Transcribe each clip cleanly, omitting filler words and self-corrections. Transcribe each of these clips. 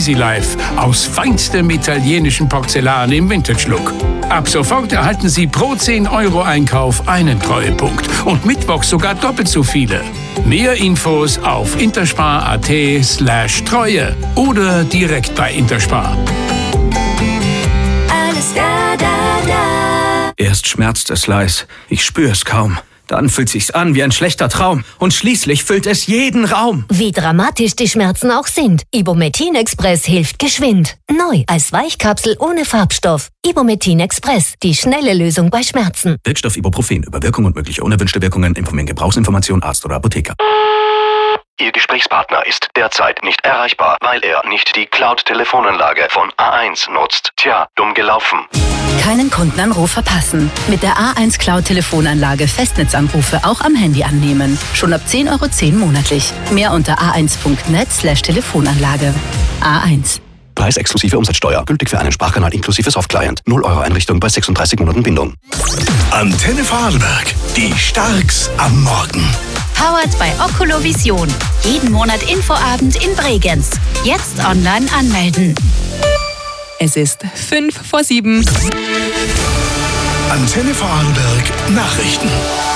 Easy Life aus feinstem italienischen Porzellan im Vintage-Look. Ab sofort erhalten Sie pro 10 € Einkauf einen Treuepunkt und mittwochs sogar doppelt so viele. Mehr Infos auf interspar.at/Treue oder direkt bei Interspar. Alles da, da, da. Erst schmerzt es leis, ich spüre es kaum. Dann fühlt sich's an wie ein schlechter Traum und schließlich füllt es jeden Raum. Wie dramatisch die Schmerzen auch sind, Ibumetin Express hilft geschwind. Neu als Weichkapsel ohne Farbstoff. Ibumetin Express, die schnelle Lösung bei Schmerzen. Wirkstoff Ibuprofen. Über Wirkung und mögliche unerwünschte Wirkungen informieren Gebrauchsinformation Arzt oder Apotheker. Ihr Gesprächspartner ist derzeit nicht erreichbar, weil er nicht die Cloud-Telefonanlage von A1 nutzt. Tja, dumm gelaufen. Keinen Kundenanruf verpassen. Mit der A1 Cloud-Telefonanlage Festnetzanrufe auch am Handy annehmen. Schon ab 10,10 € monatlich. Mehr unter a1.net/Telefonanlage. A1. Preis exklusive Umsatzsteuer. Gültig für einen Sprachkanal inklusive Softclient. 0 € Einrichtung bei 36 Monaten Bindung. Antenne Vorarlberg. Die Starks am Morgen. Powered bei Oculovision. Jeden Monat Infoabend in Bregenz. Jetzt online anmelden. Es ist 6:55. Antenne Vorarlberg Nachrichten.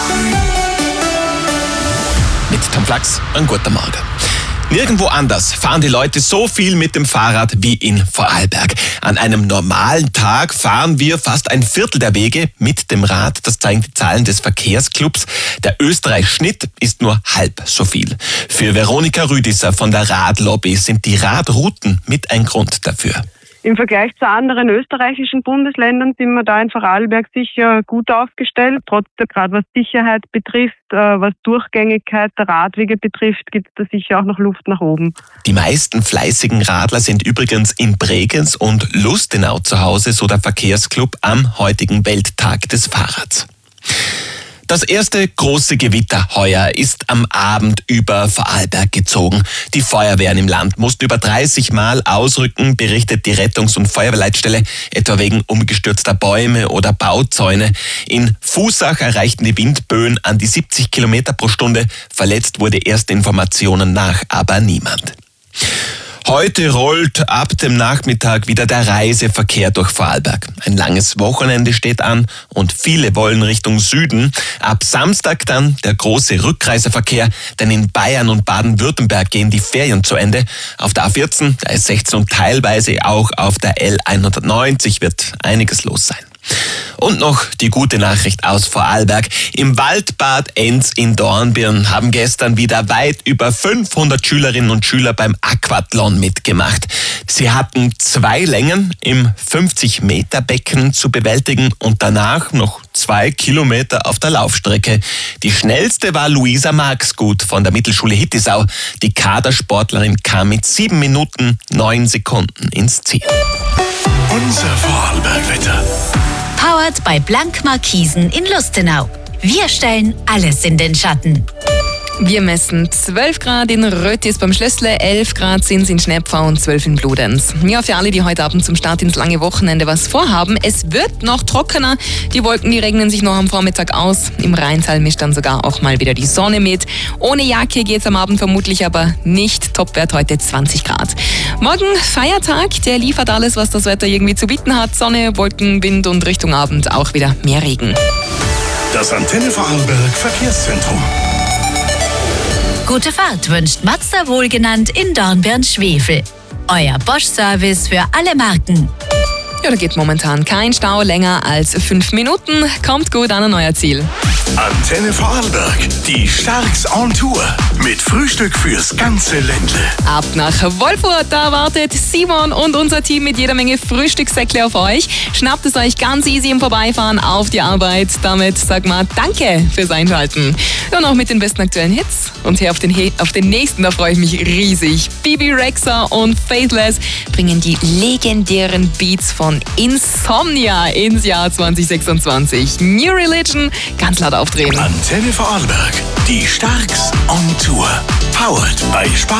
Mit Tom Flachs, ein guter Morgen. Nirgendwo anders fahren die Leute so viel mit dem Fahrrad wie in Vorarlberg. An einem normalen Tag fahren wir fast ein Viertel der Wege mit dem Rad. Das zeigen die Zahlen des Verkehrsclubs. Der Österreich-Schnitt ist nur halb so viel. Für Veronika Rüdisser von der Radlobby sind die Radrouten mit ein Grund dafür. Im Vergleich zu anderen österreichischen Bundesländern sind wir da in Vorarlberg sicher gut aufgestellt. Trotzdem, gerade was Sicherheit betrifft, was Durchgängigkeit der Radwege betrifft, gibt es da sicher auch noch Luft nach oben. Die meisten fleißigen Radler sind übrigens in Bregenz und Lustenau zu Hause, so der Verkehrsclub am heutigen Welttag des Fahrrads. Das erste große Gewitter heuer ist am Abend über Vorarlberg gezogen. Die Feuerwehren im Land mussten über 30 Mal ausrücken, berichtet die Rettungs- und Feuerwehrleitstelle, etwa wegen umgestürzter Bäume oder Bauzäune. In Fußach erreichten die Windböen an die 70 Kilometer pro Stunde. Verletzt wurde erst Informationen nach, aber niemand. Heute rollt ab dem Nachmittag wieder der Reiseverkehr durch Vorarlberg. Ein langes Wochenende steht an und viele wollen Richtung Süden. Ab Samstag dann der große Rückreiseverkehr, denn in Bayern und Baden-Württemberg gehen die Ferien zu Ende. Auf der A14, der S16 und teilweise auch auf der L190 wird einiges los sein. Und noch die gute Nachricht aus Vorarlberg. Im Waldbad Enz in Dornbirn haben gestern wieder weit über 500 Schülerinnen und Schüler beim Aquathlon mitgemacht. Sie hatten 2 Längen im 50-Meter-Becken zu bewältigen und danach noch 2 Kilometer auf der Laufstrecke. Die schnellste war Luisa Marxgut von der Mittelschule Hittisau. Die Kadersportlerin kam mit 7 Minuten 9 Sekunden ins Ziel. Unser Vorarlberg-Wetter. Powered bei Blank Markisen in Lustenau. Wir stellen alles in den Schatten. Wir messen 12 Grad in Rötis beim Schlössle, 11 Grad sind es in Schnepfer und 12 in Bludenz. Ja, für alle, die heute Abend zum Start ins lange Wochenende was vorhaben, es wird noch trockener. Die Wolken, die regnen sich noch am Vormittag aus. Im Rheintal mischt dann sogar auch mal wieder die Sonne mit. Ohne Jacke geht's am Abend vermutlich aber nicht. Topwert heute 20 Grad. Morgen Feiertag, der liefert alles, was das Wetter irgendwie zu bieten hat. Sonne, Wolken, Wind und Richtung Abend auch wieder mehr Regen. Das Antenne Vorarlberg Verkehrszentrum. Gute Fahrt wünscht Mazda wohlgenannt in Dornbirn-Schwefel. Euer Bosch-Service für alle Marken. Ja, da geht momentan kein Stau länger als 5 Minuten. Kommt gut an euer Ziel. Antenne Vorarlberg. Die Starks on Tour. Mit Frühstück fürs ganze Ländle. Ab nach Wolfurt, da wartet Simon und unser Team mit jeder Menge Frühstückssäckle auf euch. Schnappt es euch ganz easy im Vorbeifahren auf die Arbeit. Damit sag mal danke fürs Einschalten. Und auch mit den besten aktuellen Hits. Und hier auf den nächsten, da freue ich mich riesig. Bibi Rexha und Faithless bringen die legendären Beats von Insomnia ins Jahr 2026. New Religion, ganz laut aufdrehen. Antenne Vorarlberg. Die Starks on Tour. Powered bei Spar.